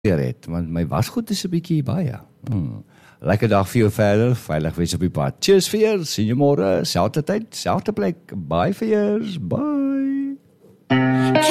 het, want my wasgoed is 'n bietjie baie. Lekker dag vir jou verder, veilig wees op die pad. Cheers vir jou, sien jou môre, selfde tyd, selfde plek. Bye vir jou, bye.